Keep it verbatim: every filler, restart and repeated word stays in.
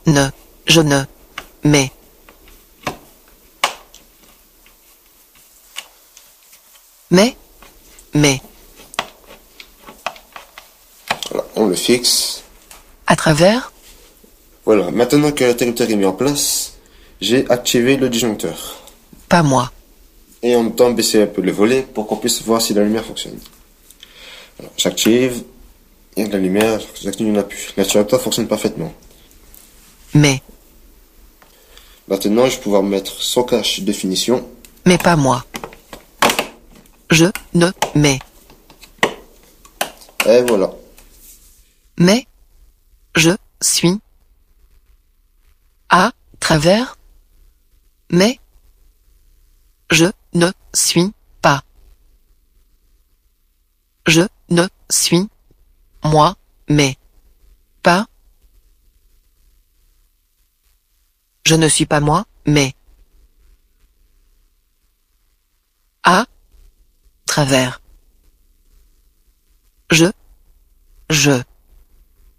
ne, je ne, mais. Mais, mais. Voilà, on le fixe. À travers, Voilà, maintenant que l'interrupteur est mis en place, j'ai activé le disjoncteur. pas moi. Et en même temps baisser un peu le volet pour qu'on puisse voir si la lumière fonctionne. Alors, j'active, il y a de la lumière, j'active une appui. L'interrupteur fonctionne parfaitement. Mais, Maintenant, je vais pouvoir mettre son cache de finition. mais pas moi. Je, ne, mais. Et voilà. Mais, je, suis. À, travers. Mais, je, ne, suis, pas. Je, ne, suis, moi, mais. Pas. Je ne suis pas moi, mais. À, travers. Je, je.